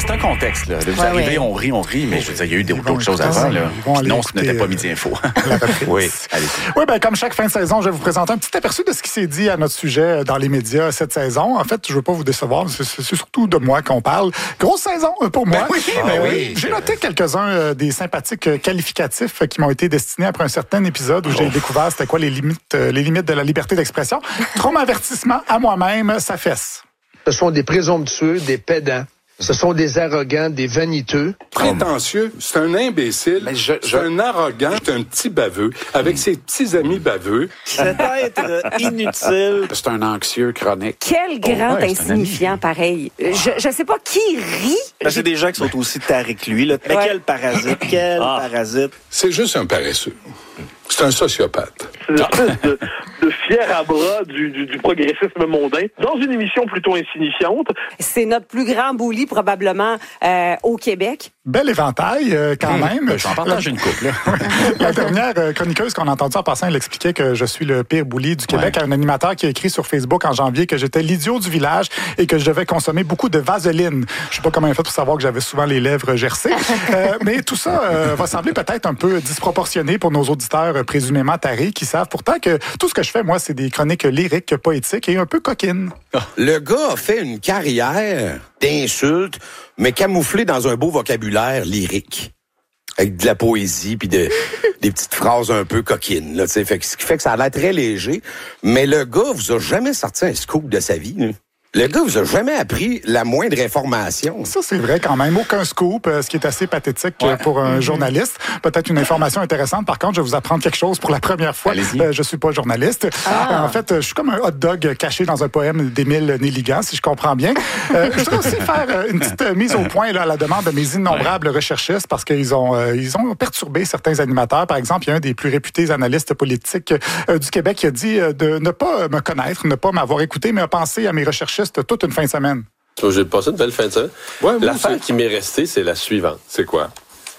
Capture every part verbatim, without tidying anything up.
c'est un contexte, là. Vous ouais, arrivez, ouais. on rit, on rit, mais je veux dire, il y a eu d'autres vont choses écouter, avant, là. ils vont aller Non, ce écouter, n'était pas euh, Midi Info. La reprise. Oui, allez. Oui, ben, comme chaque fin de saison, je vais vous présenter un petit aperçu de ce qui s'est dit à notre sujet dans les médias cette saison. En fait, je ne veux pas vous décevoir, mais c'est, c'est surtout de moi qu'on parle. Grosse saison pour moi. Ben oui, ben oui. J'ai noté quelques-uns euh, des sympathiques qualificatifs qui m'ont été destinés après un certain épisode où j'ai découvert c'était quoi les limites, euh, les limites de la liberté d'expression. Trop m'avertissement à moi-même, ça fesse. Ce sont des présomptueux, des pédants. Ce sont des arrogants, des vaniteux. Prétentieux, c'est un imbécile, Mais je- c'est je- un arrogant, c'est un petit baveux, avec ses petits amis baveux. C'est être inutile. C'est un anxieux chronique. Quel grand ouais, c'est un insignifiant, pareil. Je, je sais pas qui rit. Ben, c'est des gens qui sont aussi tarés que lui. Là. Mais Ouais. quel parasite, quel parasite. C'est juste un paresseux. C'est un sociopathe. C'est une espèce de, de fier à bras du, du, du progressisme mondain, dans une émission plutôt insignifiante. C'est notre plus grand bully, probablement, euh, au Québec. Bel éventail, euh, quand Hum, même. ben, j'en partage une couple, là. La dernière euh, chroniqueuse qu'on a entendue en passant, elle expliquait que je suis le pire bully du Québec Ouais. à un animateur qui a écrit sur Facebook en janvier que j'étais l'idiot du village et que je devais consommer beaucoup de vaseline. Je sais pas comment elle a fait pour savoir que j'avais souvent les lèvres gercées. Euh, mais tout ça euh, va sembler peut-être un peu disproportionné pour nos auditeurs euh, présumément tarés qui savent pourtant que tout ce que je fais, moi, c'est des chroniques lyriques, poétiques et un peu coquines. Le gars a fait une carrière d'insultes, mais camouflée dans un beau vocabulaire lyrique. Avec de la poésie, puis de, des petites phrases un peu coquines. Là, fait, que, ce qui fait que ça a l'air très léger. Mais le gars vous a jamais sorti un scoop de sa vie. Là. Le gars vous a jamais appris la moindre information. Ça, c'est vrai quand même. Aucun scoop, euh, ce qui est assez pathétique euh, pour un journaliste. Peut-être une information intéressante. Par contre, je vais vous apprendre quelque chose pour la première fois. Allez-y. Euh, je suis pas journaliste. Ah. Euh, en fait, je suis comme un hot dog caché dans un poème d'Émile Nelligan, si je comprends bien. Euh, je voudrais aussi faire euh, une petite euh, mise au point là, à la demande de mes innombrables recherchistes parce qu'ils ont, euh, ils ont perturbé certains animateurs. Par exemple, il y a un des plus réputés analystes politiques euh, du Québec qui a dit euh, de ne pas me connaître, ne pas m'avoir écouté, mais a pensé à mes recherchistes toute une fin de semaine. J'ai passé une belle fin de semaine. Ouais, moi L'affaire aussi. qui m'est restée, c'est la suivante. C'est quoi?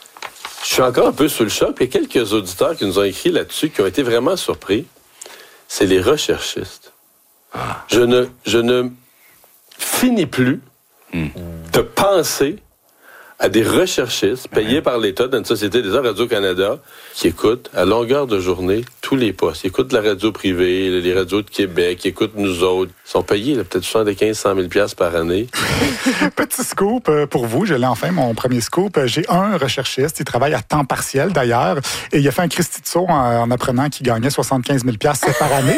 Je suis encore un peu sous le choc. Il y a quelques auditeurs qui nous ont écrit là-dessus qui ont été vraiment surpris. C'est les recherchistes. Je ne, je ne finis plus de penser à des recherchistes payés par l'État dans une société des arts Radio-Canada qui écoutent à longueur de journée tous les postes. Ils écoutent la radio privée, les radios de Québec, ils écoutent nous autres. Ils sont payés là, peut-être soixante-quinze à cent mille dollars par année. Petit scoop euh, pour vous, je l'ai enfin, mon premier scoop. J'ai un recherchiste, il travaille à temps partiel d'ailleurs, et il a fait un Christy de saut en, en apprenant qu'il gagnait soixante-quinze mille dollars par année.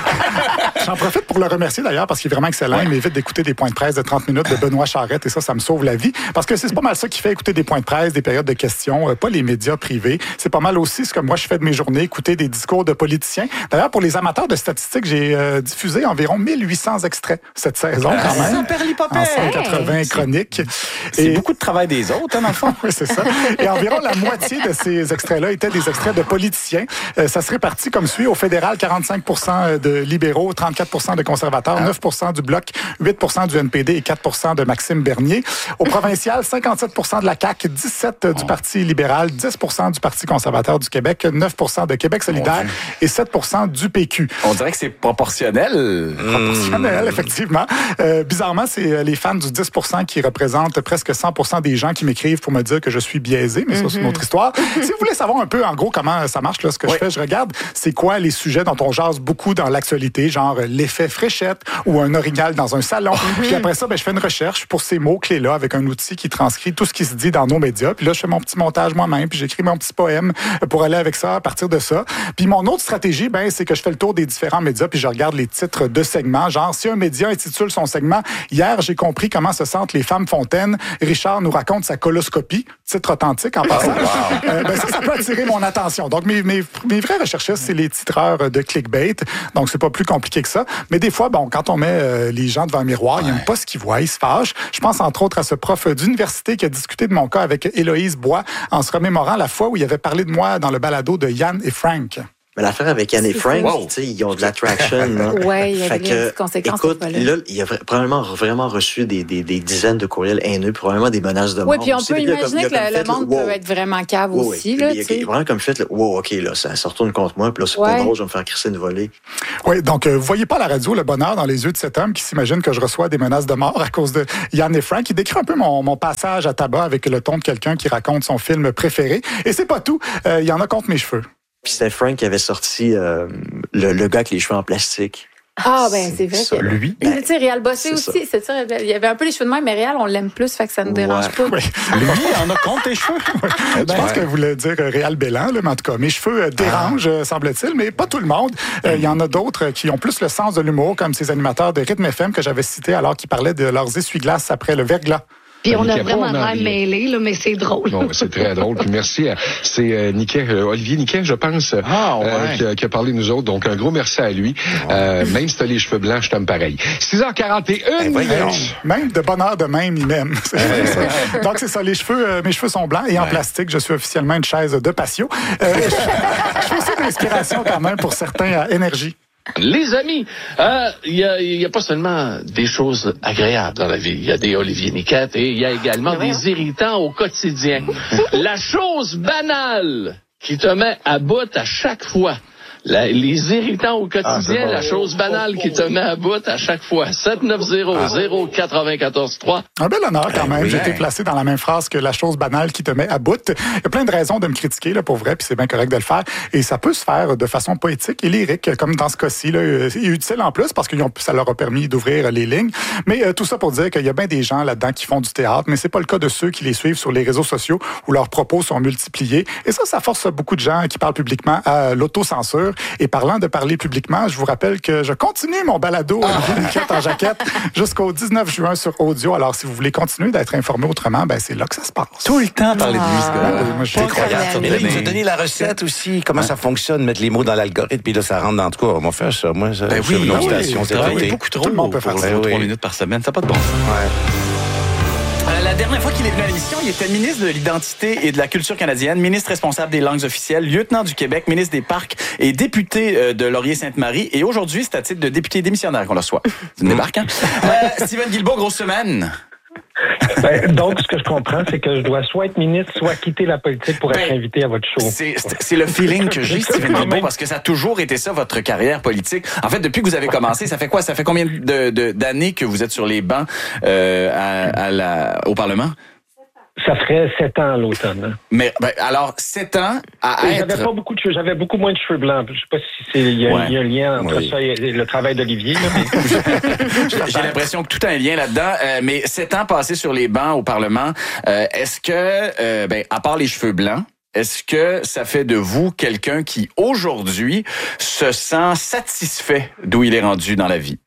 J'en profite pour le remercier d'ailleurs parce qu'il est vraiment excellent. Il m'évite d'écouter des points de presse de trente minutes de Benoît Charette et ça, ça me sauve la vie. Parce que c'est pas mal ça qui fait écouter des points de presse, des périodes de questions, euh, pas les médias privés. C'est pas mal aussi ce que moi je fais de mes journées, écouter des discours de politiciens. D'ailleurs, pour les amateurs de statistiques, j'ai euh, diffusé environ mille huit cents extraits cette saison quand même. En cent quatre-vingts chroniques. C'est beaucoup de travail des autres, hein, dans le fond. Oui, c'est ça. Et environ la moitié de ces extraits-là étaient des extraits de politiciens. Euh, ça se répartit comme suit. Au fédéral, quarante-cinq pour cent de libéraux, trente-quatre pour cent de conservateurs, neuf pour cent du Bloc, huit pour cent du N P D et quatre pour cent de Maxime Bernier. Au provincial, cinquante-sept pour cent de la C A Q, dix-sept pour cent du Parti libéral, dix pour cent du Parti conservateur du Québec, neuf pour cent de Québec solidaire et sept pour cent du P Q. On dirait que c'est proportionnel. Proportionnel, effectivement. Euh, bizarrement, c'est les fans du dix pour cent qui représentent presque cent pour cent des gens qui m'écrivent pour me dire que je suis biaisé, mais ça, c'est une autre histoire. Si vous voulez savoir un peu, en gros, comment ça marche, là, ce que Oui. je fais, je regarde c'est quoi les sujets dont on jase beaucoup dans l'actualité, genre l'effet fréchette ou un orignal dans un salon. Puis après ça, ben, je fais une recherche pour ces mots-clés-là avec un outil qui transcrit tout ce qui se dit dans nos médias. Puis là, je fais mon petit montage moi-même, puis j'écris mon petit poème pour aller avec ça à partir de ça. Puis mon autre stratégie, ben, c'est que je fais le tour des différents médias, puis je regarde les titres de segments. Genre, si un média intitule son segment « Hier, j'ai compris comment se sentent les femmes fontaines. Richard nous raconte sa coloscopie », titre authentique en passant. euh, ben, ça, ça peut attirer mon attention. Donc, mes, mes, mes vrais recherchistes, c'est les titreurs de clickbait. Donc, c'est pas plus compliqué que ça. Mais des fois, bon, quand on met euh, les gens devant un miroir, ils n'aiment pas ce qu'ils voient, ils se fâchent. Je pense entre autres à ce prof d'université qui a discuté de mon cas avec Héloïse Bois en se remémorant la fois où il avait parlé de moi dans le balado de Yann et Frank. Mais l'affaire avec Anne et C'est Frank, ça. tu sais, ils ont de l'attraction. là. Ouais, il y a Fait des que, conséquences. écoute, pas là. là, il a vra- probablement vraiment reçu des, des, des dizaines de courriels haineux, probablement des menaces de mort. Oui, puis on aussi. peut Il a comme- imaginer il a que comme le, fait, le monde là, wow. peut être vraiment cave Oui, aussi. oui. Là, Il a tu sais. vraiment comme fait, là, wow, OK, là, ça se retourne contre moi, puis là, c'est Ouais. pas drôle, je vais me faire crisser une volée. Oui, donc, euh, vous voyez pas à la radio le bonheur dans les yeux de cet homme qui s'imagine que je reçois des menaces de mort à cause de Yann et Frank. Il décrit un peu mon, mon passage à tabac avec le ton de quelqu'un qui raconte son film préféré. Et c'est pas tout. Euh, il y en a contre mes cheveux. Puis c'était Frank qui avait sorti euh, le, le gars avec les cheveux en plastique. Ah, ben, c'est vrai Ça, que. Lui? Mais tu sais, Réal Bossé c'est aussi, c'est ça. Il y avait un peu les cheveux de même, mais Réal, on l'aime plus, fait que ça nous dérange Ouais. pas. Oui. Lui, il en a contre tes cheveux. Je pense qu'elle voulait dire euh, Réal Bélan, là, mais en tout cas, mes cheveux euh, dérangent, euh, semble-t-il, mais pas tout le monde. Euh, Il y en a d'autres euh, qui ont plus le sens de l'humour, comme ces animateurs de Rythme F M que j'avais cités alors qu'ils parlaient de leurs essuie-glaces après le verglas. Puis on a Niquet, vraiment on en l'air rit. mêlés, là, mais c'est drôle. Bon, c'est très drôle. Puis merci. À, c'est euh, Niquet, euh, Olivier Niquet, je pense, Ah, ouais. euh, qui, a, qui a parlé de nous autres. Donc, un gros merci à lui. Euh, même si t'as les cheveux blancs, je t'aime pareil. six heures quarante et une Ben, minutes. même de bonheur de même, il m'aime. C'est ça. Donc c'est ça, les cheveux, euh, mes cheveux sont blancs et en plastique. Je suis officiellement une chaise de patio. Euh, je, je fais aussi de l'inspiration quand même pour certains à énergie. Les amis, euh, il y, a, il y a pas seulement des choses agréables dans la vie. Il y a des Olivier Niquette et il y a également des irritants au quotidien. La chose banale qui te met à bout à chaque fois. La- les irritants au quotidien, Ah, bon. la chose banale qui te met à bout à chaque fois. sept neuf zéro zéro quatre-vingt-quatorze trois. Un bel honneur quand même. oui. J'ai été placé dans la même phrase que la chose banale qui te met à bout. Il y a plein de raisons de me critiquer, là, pour vrai, puis c'est bien correct de le faire. Et ça peut se faire de façon poétique et lyrique, comme dans ce cas-ci, là, euh, et utile en plus parce que ça leur a permis d'ouvrir les lignes. Mais euh, tout ça pour dire qu'il y a bien des gens là-dedans qui font du théâtre, mais c'est pas le cas de ceux qui les suivent sur les réseaux sociaux où leurs propos sont multipliés. Et ça, ça force beaucoup de gens qui parlent publiquement à l'autocensure. Et parlant de parler publiquement, je vous rappelle que je continue mon balado Olivier Niquette en jaquette jusqu'au dix-neuf juin sur audio. Alors, si vous voulez continuer d'être informé autrement, ben c'est là que ça se passe. Tout le temps parler de lui, ce Ah, gars-là. oui, moi, je Pas suis incroyable, ça, Mais là, il nous a donner. donné la recette aussi, comment ça fonctionne, mettre les mots dans l'algorithme, puis là, ça rentre dans tout cas. On va faire ça. Moi, ça, Ben je fais oui, une autre ben oui, station c'est cet vrai, été. beaucoup trop Tout le monde peut faire pour ça. trois Ben oui. minutes par semaine, ça n'a pas de bon sens. Euh, La dernière fois qu'il est venu à l'émission, il était ministre de l'Identité et de la Culture canadienne, ministre responsable des langues officielles, lieutenant du Québec, ministre des Parcs et député euh, de Laurier-Sainte-Marie. Et aujourd'hui, c'est à titre de député démissionnaire qu'on le reçoit. C'est une débarque, hein? Euh, Steven Guilbeault, grosse semaine. Ben, donc, ce que je comprends, c'est que je dois soit être ministre, soit quitter la politique pour être Ben, invité à votre show. C'est, c'est- c'est le feeling que j'ai, Steven Guilbeault, parce que ça a toujours été ça, votre carrière politique. En fait, depuis que vous avez commencé, ça fait quoi? Ça fait combien de, de- d'années que vous êtes sur les bancs euh, à, à la, au Parlement? Ça ferait sept ans à l'automne. Mais ben, alors, sept ans à Et être... J'avais pas beaucoup de cheveux, j'avais beaucoup moins de cheveux blancs. Je sais pas si c'est il y, a- Ouais. il y a un lien entre Oui. ça et le travail d'Olivier. là, mais- J'ai l'impression que tout a un lien là-dedans. Euh, mais sept ans passés sur les bancs au Parlement, euh, est-ce que, euh, ben, à part les cheveux blancs, est-ce que ça fait de vous quelqu'un qui, aujourd'hui, se sent satisfait d'où il est rendu dans la vie?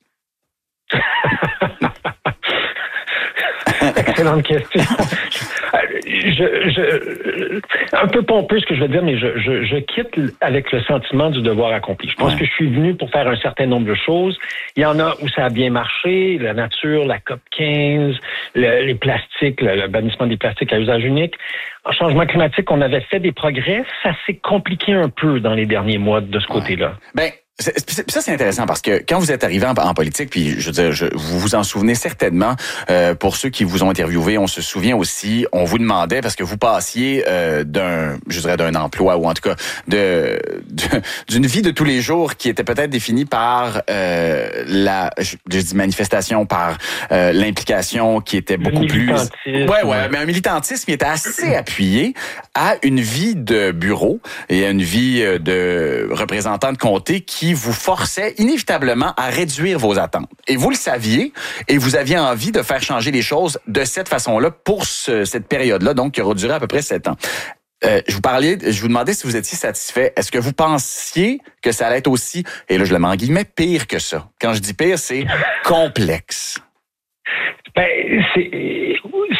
Excellente question. Je, je, un peu pompeux ce que je veux dire, mais je, je, je quitte avec le sentiment du devoir accompli. Je pense Ouais. que je suis venu pour faire un certain nombre de choses. Il y en a où ça a bien marché, la nature, la COP quinze, le, les plastiques, le, le bannissement des plastiques à usage unique. En changement climatique, on avait fait des progrès. Ça s'est compliqué un peu dans les derniers mois de ce côté-là. Ben, c'est- c'est- ça, c'est intéressant parce que quand vous êtes arrivé en, en politique, puis je veux dire, je, vous vous en souvenez certainement, euh, pour ceux qui vous ont interviewé, on se souvient aussi, on vous demandait, parce que vous passiez euh, d'un, je dirais, d'un emploi, ou en tout cas de, de- d'une vie de tous les jours qui était peut-être définie par euh, la, je, je dis manifestation, par euh, l'implication qui était beaucoup plus... militantisme. Ouais, ouais, mais un militantisme qui était assez appuyé à une vie de bureau et à une vie euh, de représentant de comté qui vous forçait inévitablement à réduire vos attentes. Et vous le saviez, et vous aviez envie de faire changer les choses de cette façon-là pour ce, cette période-là, donc qui aura duré à peu près sept ans. Euh, je vous parlais, je vous demandais si vous étiez satisfait. Est-ce que vous pensiez que ça allait être aussi, et là je le mets en guillemets, pire que ça? Quand je dis pire, c'est complexe. Ben, c'est,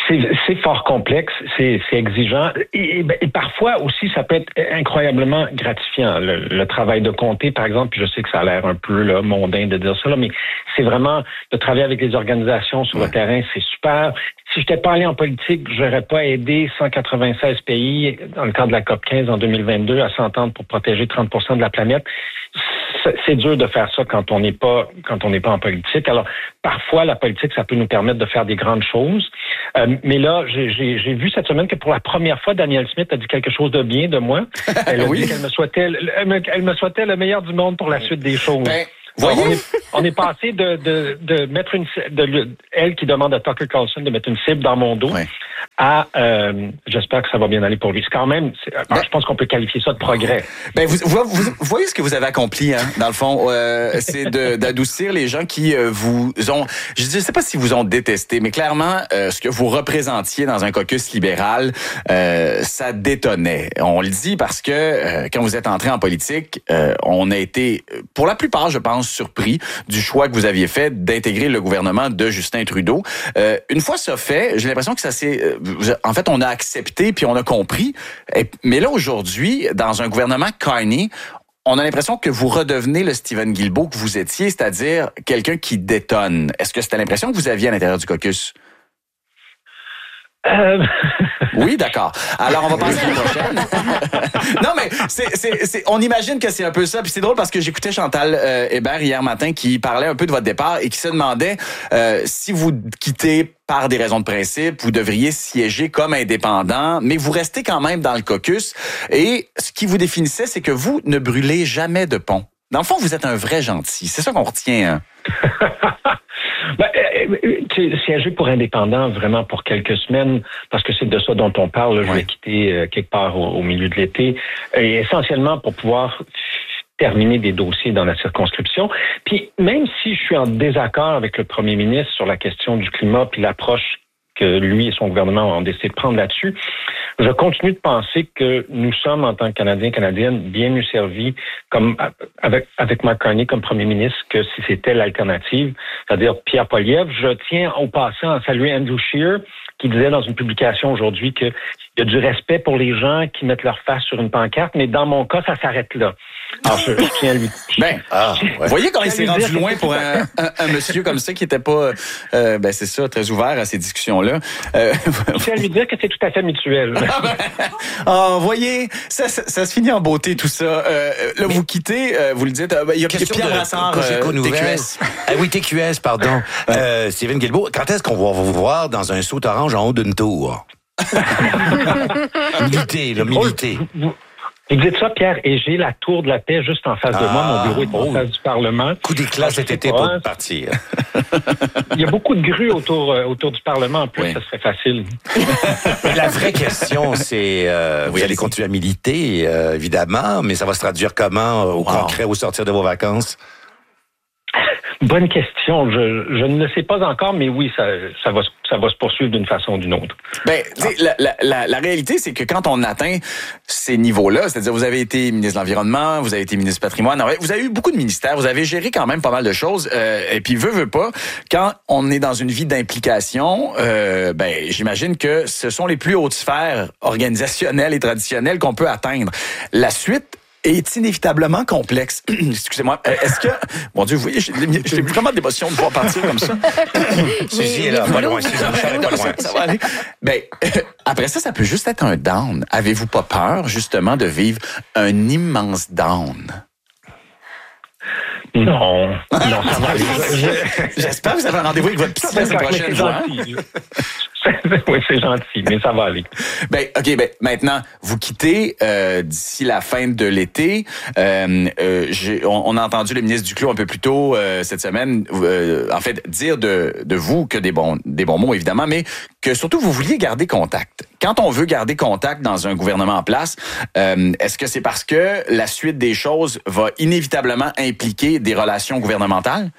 C'est, c'est fort complexe, c'est, c'est exigeant et, et, et parfois aussi ça peut être incroyablement gratifiant. Le, le travail de comté, par exemple, puis je sais que ça a l'air un peu là, mondain de dire ça, là, mais c'est vraiment de travailler avec les organisations sur ouais. le terrain, c'est super. Si je n'étais pas allé en politique, j'aurais pas aidé cent quatre-vingt-seize pays dans le cadre de la COP quinze en deux mille vingt-deux à s'entendre pour protéger trente pour cent de la planète. C'est dur de faire ça quand on n'est pas quand on n'est pas en politique. Alors parfois la politique ça peut nous permettre de faire des grandes choses. Euh, mais là j'ai, j'ai, j'ai vu cette semaine que pour la première fois Danielle Smith a dit quelque chose de bien de moi. Elle a oui. dit qu'elle me souhaitait elle me, elle me souhaitait le meilleur du monde pour la suite des choses. Ben... Alors, on, est, on est passé de, de, de mettre une de, de elle qui demande à Tucker Carlson de mettre une cible dans mon dos ouais. à euh, j'espère que ça va bien aller pour lui. C'est quand même, c'est, ben, je pense qu'on peut qualifier ça de progrès. Ben vous, vous, vous voyez ce que vous avez accompli, hein, dans le fond, euh, c'est de, d'adoucir les gens qui euh, vous ont, je ne sais pas si vous ont détesté, mais clairement euh, ce que vous représentiez dans un caucus libéral, euh, ça détonnait. On le dit parce que euh, quand vous êtes entré en politique, euh, on a été, pour la plupart, je pense, surpris du choix que vous aviez fait d'intégrer le gouvernement de Justin Trudeau. Euh, une fois ça fait, j'ai l'impression que ça s'est... Euh, en fait, on a accepté puis on a compris. Et, mais là, aujourd'hui, dans un gouvernement Carney, on a l'impression que vous redevenez le Stephen Guilbeault que vous étiez, c'est-à-dire quelqu'un qui détonne. Est-ce que c'était l'impression que vous aviez à l'intérieur du caucus? Euh... Oui, d'accord. Alors, on va passer à la prochaine. Non, mais c'est, c'est, c'est, on imagine que c'est un peu ça. Puis c'est drôle parce que j'écoutais Chantal euh, Hébert hier matin qui parlait un peu de votre départ et qui se demandait euh, si vous quittez par des raisons de principe, vous devriez siéger comme indépendant, mais vous restez quand même dans le caucus. Et ce qui vous définissait, c'est que vous ne brûlez jamais de pont. Dans le fond, vous êtes un vrai gentil. C'est ça qu'on retient. Hein? Ben, tu sais, siéger pour indépendant vraiment pour quelques semaines, parce que c'est de ça dont on parle. Je ouais. vais quitter euh, quelque part au, au milieu de l'été, et essentiellement pour pouvoir terminer des dossiers dans la circonscription. Puis même si je suis en désaccord avec le premier ministre sur la question du climat puis l'approche que lui et son gouvernement ont décidé de prendre là-dessus, je continue de penser que nous sommes, en tant que Canadiens, Canadiennes, bien mieux servis comme avec avec Mark Carney comme premier ministre que si c'était l'alternative, c'est-à-dire Pierre Poilievre. Je tiens au passant à saluer Andrew Scheer, qui disait dans une publication aujourd'hui qu'il y a du respect pour les gens qui mettent leur face sur une pancarte, mais dans mon cas, ça s'arrête là. Alors, je, je tiens à lui... Ben, ah, ouais. Vous voyez comment il s'est rendu loin pour un, un, un monsieur comme ça qui n'était pas, euh, ben c'est ça, très ouvert à ces discussions-là. Euh, je tiens à lui dire que c'est tout à fait mutuel. Ah, ben, oh, vous voyez, ça, ça, ça se finit en beauté, tout ça. Euh, là, mais, vous quittez, euh, vous le dites, euh, il y a Pierre Brassard, euh, T Q S. Ah oui, T Q S, pardon. Ouais. Euh, Stephen Guilbeault, quand est-ce qu'on va vous voir dans un saut orange en haut d'une tour? Militer, là, militer. Vous dites ça, Pierre, et j'ai la tour de la paix juste en face ah, de moi. Mon bureau est en oh. face du Parlement. Coup d'éclat cet été pour partir. Il y a beaucoup de grues autour, euh, autour du Parlement. En plus, oui. ça serait facile. La vraie question, c'est... Euh, vous allez continuer à militer, euh, évidemment, mais ça va se traduire comment au wow. concret au sortir de vos vacances? Bonne question. Je, je ne le sais pas encore, mais oui, ça, ça va, ça va se poursuivre d'une façon ou d'une autre. Ben, la, la, la, la réalité, c'est que quand on atteint ces niveaux-là, c'est-à-dire vous avez été ministre de l'Environnement, vous avez été ministre du Patrimoine, vous avez eu beaucoup de ministères, vous avez géré quand même pas mal de choses, euh, et puis veut, veut pas, quand on est dans une vie d'implication, euh, ben, j'imagine que ce sont les plus hautes sphères organisationnelles et traditionnelles qu'on peut atteindre. La suite est inévitablement complexe. Excusez-moi. Est-ce que... Mon Dieu, vous voyez, j'ai, j'ai vraiment d'émotion de pouvoir partir comme ça. Suzy est là, pas loin. Suzy est pas loin. Ça va aller. Ben, après ça, ça peut juste être un down. Avez-vous pas peur, justement, de vivre un immense down? Non. Non, ça va aller. J'espère que vous avez un rendez-vous avec votre psy la semaine prochaine. Oui, c'est gentil, mais ça va aller. Ben, OK, ben, maintenant, vous quittez euh, d'ici la fin de l'été. Euh, euh, j'ai, on, on a entendu le ministre Duclos un peu plus tôt euh, cette semaine, euh, en fait, dire de, de vous que des bons, des bons mots, évidemment, mais que surtout, vous vouliez garder contact. Quand on veut garder contact dans un gouvernement en place, euh, est-ce que c'est parce que la suite des choses va inévitablement impliquer des relations gouvernementales?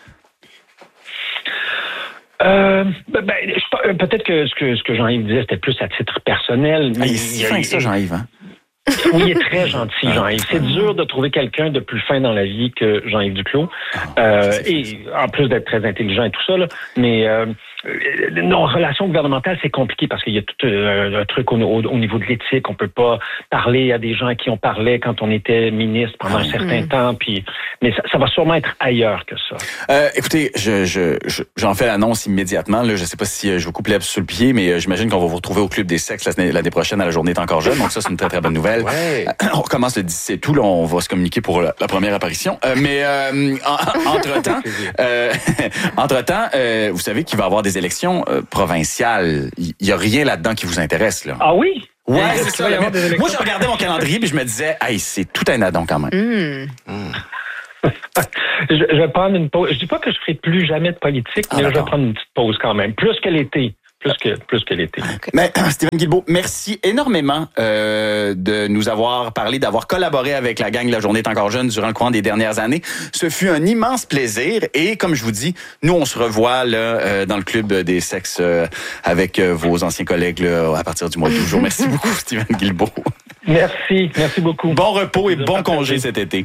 Euh, ben, je, peut-être que ce que, ce que Jean-Yves disait, c'était plus à titre personnel. Mais ah, il est si fin que ça, Jean-Yves, hein? Oui, il est très gentil, Jean-Yves. C'est dur de trouver quelqu'un de plus fin dans la vie que Jean-Yves Duclos. Euh, et en plus d'être très intelligent et tout ça, là. Mais euh, Euh, nos relations gouvernementales, c'est compliqué parce qu'il y a tout euh, un truc au, au, au niveau de l'éthique. On peut pas parler à des gens à qui on parlait quand on était ministre pendant un certain mmh. temps. Puis, mais ça, ça va sûrement être ailleurs que ça. Euh, écoutez, je, je, je, j'en fais l'annonce immédiatement. Là, je sais pas si je vous coupe l'herbe sur le pied, mais j'imagine qu'on va vous retrouver au Club des sexes l'année, l'année prochaine à la Journée est encore jeune. Donc ça, c'est une très, très bonne nouvelle. Ouais. On recommence le dix-sept août. Là, on va se communiquer pour la, la première apparition. Euh, mais euh, en, entre-temps, euh, entre-temps euh, vous savez qu'il va y avoir des élections euh, provinciales. Il y a rien là-dedans qui vous intéresse, là. Ah oui? Ouais, c'est ça. Moi, je regardais mon calendrier puis je me disais, hey, c'est tout un addon quand même. Mm. Mm. je, je vais prendre une pause. Je dis pas que je ferai plus jamais de politique, ah, mais d'accord. je vais prendre une petite pause quand même. Plus que l'été. Plus que, plus que l'été. Okay. Mais Stephen Guilbeault, merci énormément euh, de nous avoir parlé, d'avoir collaboré avec la gang de La Journée est encore jeune durant le courant des dernières années. Ce fut un immense plaisir et comme je vous dis, nous on se revoit là euh, dans le Club des sexes euh, avec euh, vos anciens collègues là, à partir du mois de jour. Merci beaucoup Stephen Guilbeault. Merci, merci beaucoup. Bon repos et bon congé cet été.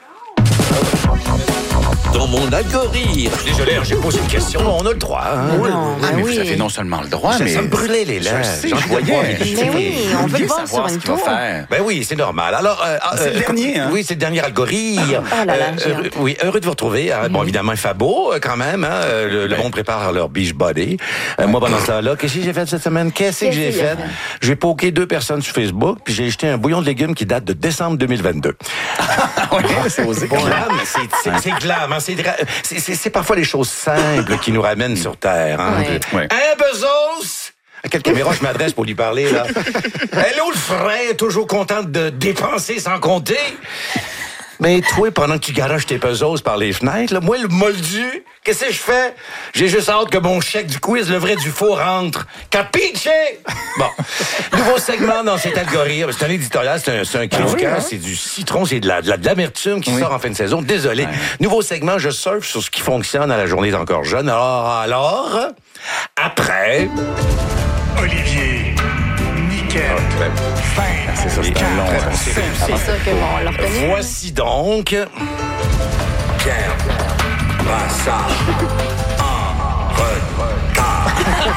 Dans mon algorithme. Désolé, j'ai posé une question. On a le droit. Hein? Oui, non, mais, mais oui. Vous avez non seulement le droit, ça, mais... Ça me brûlait les lèvres. Je sais, je voyais. Mais oui, on veut le voir sur une tour. Ben oui, c'est normal. Alors, euh, c'est euh, le dernier, hein? Oui, c'est le dernier algorithme. Oh là là, euh, euh, oui, heureux de vous retrouver. Hein. Mm-hmm. Bon, évidemment, il fait beau quand même. Hein. Le, le bon prépare leur beach body. Euh, moi, pendant ce temps-là, qu'est-ce que j'ai fait cette semaine? Qu'est-ce que j'ai fait? J'ai poké deux personnes sur Facebook, puis j'ai jeté un bouillon de légumes qui date de décembre deux mille vingt-deux. Oui, c'est osé. Bon, glam, c'est, c'est, c'est glam. Hein. C'est, c'est, c'est, c'est parfois les choses simples qui nous ramènent sur Terre. Hein. Oui. Oui. Hein, Bezos? À quelle caméra je m'adresse pour lui parler, là? Hello, le frère, toujours content de dépenser sans compter? Mais toi, pendant que tu garages tes puzzles par les fenêtres, là, moi, le moldu, qu'est-ce que je fais? J'ai juste hâte que mon chèque du quiz, le vrai du faux, rentre. Capiche? Bon. Nouveau segment dans cet algorithme. C'est un éditorial, c'est un, c'est un cri du cœur, c'est du citron, c'est de, la, de, la, de l'amertume qui oui. sort en fin de saison. Désolé. Ouais. Nouveau segment, je surfe sur ce qui fonctionne à La Journée est encore jeune. Alors, alors, après... Olivier, nickel, fin. Ah, c'est ça, c'est un long. C'est, c'est ça que bon, on l'a reconnu. Voici donc... Pierre Brassard en retard.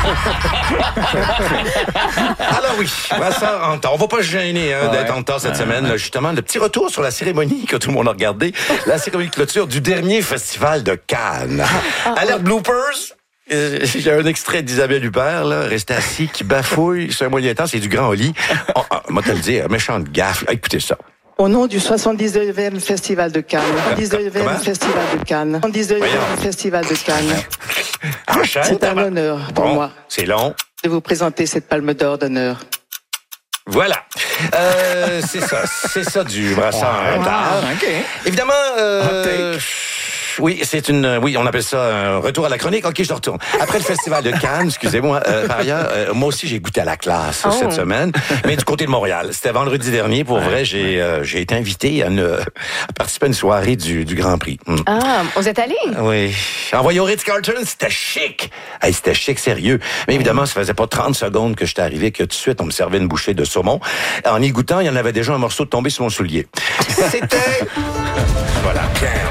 Alors oui, Brassard en retard. On va pas se gêner hein, ouais. d'être en retard cette ouais. semaine. Là, justement, le petit retour sur la cérémonie que tout le monde a regardé. La cérémonie de clôture du dernier festival de Cannes. Alerte bloopers. Euh, j'ai un extrait d'Isabelle Huppert, là, resté assis, qui bafouille sur un moyen temps, c'est du grand au lit. Oh, oh, moi, te le dire, méchante gaffe. Ah, écoutez ça. Au nom du soixante-dix-neuvième Festival de Cannes. soixante-dix-neuvième Festival de Cannes. soixante-dix-neuvième Festival de Cannes. Enchaîne, c'est un honneur pour bon, moi. C'est long. De vous présenter cette palme d'or d'honneur. Voilà. Euh, c'est ça. C'est ça du Brassard en retard. Okay. Évidemment, euh, oui, c'est une, oui, on appelle ça un retour à la chronique. Ok, je retourne. Après le festival de Cannes, excusez-moi, euh, par ailleurs, euh, moi aussi j'ai goûté à la classe oh. cette semaine, mais du côté de Montréal. C'était vendredi dernier. Pour ouais, vrai, j'ai, ouais. euh, j'ai été invité à, une, à participer à une soirée du, du Grand Prix. Mm. Ah, vous êtes allé? Oui. Envoyé au Ritz-Carlton, c'était chic. Hey, c'était chic, sérieux. Mais évidemment, ça faisait pas trente secondes que j'étais arrivé que tout de suite on me servait une bouchée de saumon. En y goûtant, il y en avait déjà un morceau de tombé sur mon soulier. C'était voilà.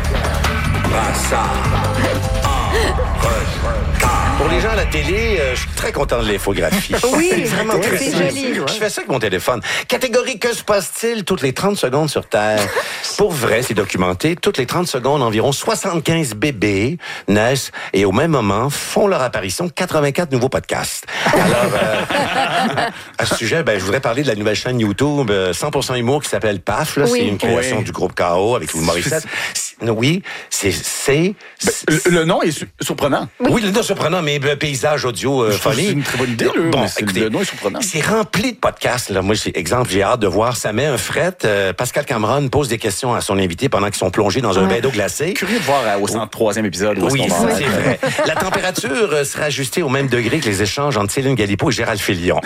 Pour les gens à la télé, euh, je suis très content de l'infographie. Oui, c'est vraiment oui, très c'est joli. Je fais ça avec mon téléphone. Catégorie que se passe-t-il toutes les trente secondes sur Terre? Pour vrai, c'est documenté. Toutes les trente secondes, environ soixante-quinze bébés naissent et au même moment font leur apparition quatre-vingt-quatre nouveaux podcasts. Alors, euh, à ce sujet, ben, je voudrais parler de la nouvelle chaîne YouTube euh, cent pour cent Humour qui s'appelle P A F. Là. Oui. C'est une création oui. du groupe K O avec Louis Morissette. Oui, c'est... c'est, c'est ben, le, le nom est su- surprenant. Oui. oui, le nom est surprenant, mais le paysage audio euh, funny. C'est une très bonne idée, là. Bon, c'est, écoutez, le nom est surprenant. C'est rempli de podcasts. Là. Moi, c'est, exemple, j'ai hâte de voir. Ça met un fret. Euh, Pascal Cameron pose des questions à son invité pendant qu'ils sont plongés dans un ouais. bain d'eau glacée. Curieux de voir euh, au cent troisième épisode. Où oui, ça, c'est vrai. La température euh, sera ajustée au même degré que les échanges entre Céline Galipo et Gérald Filion.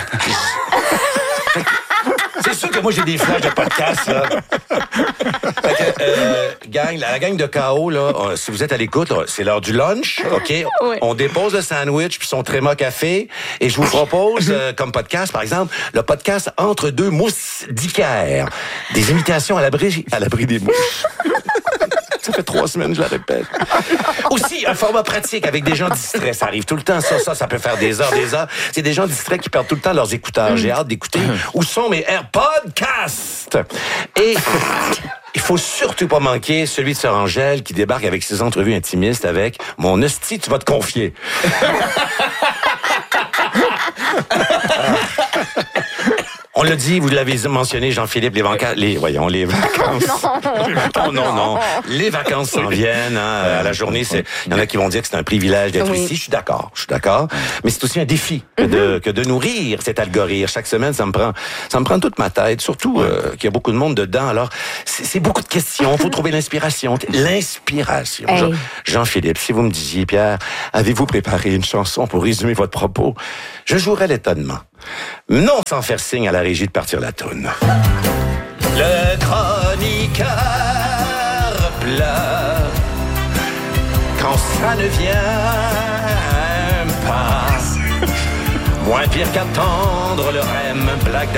C'est sûr que moi, j'ai des flashs de podcast, là. Fait que, euh, gang, la, la gang de K O, là, euh, si vous êtes à l'écoute, là, c'est l'heure du lunch, OK? Oui. On dépose le sandwich puis son tréma café et je vous propose, euh, comme podcast, par exemple, le podcast Entre deux mousses d'Icaire. Des imitations à l'abri, à l'abri des mouches. Ça fait trois semaines que je la répète. Aussi, un format pratique avec des gens distraits. Ça arrive tout le temps. Ça, ça, ça peut faire des heures, des heures. C'est des gens distraits qui perdent tout le temps leurs écouteurs. J'ai hâte d'écouter où sont mes AirPodcasts. Et il faut surtout pas manquer celui de Sœur Angèle qui débarque avec ses entrevues intimistes avec mon hostie, tu vas te confier. On l'a dit, vous l'avez mentionné, Jean-Philippe, les vacances, les, voyons, les vacances. Oh non, non. Les vacances s'en viennent, hein, à la journée, c'est, il y en a qui vont dire que c'est un privilège d'être oui. ici. Je suis d'accord, je suis d'accord. Mais c'est aussi un défi que de, que de nourrir cet algorithme. Chaque semaine, ça me prend, ça me prend toute ma tête. Surtout, euh, qu'il y a beaucoup de monde dedans. Alors, c'est, c'est beaucoup de questions. Faut trouver l'inspiration. L'inspiration. Hey. Jean-Philippe, si vous me disiez, Pierre, avez-vous préparé une chanson pour résumer votre propos? Je jouerais l'étonnement. Non sans faire signe à la régie de partir la toune. Le chroniqueur pleure quand ça ne vient pas. Moins pire qu'attendre le R E M, blague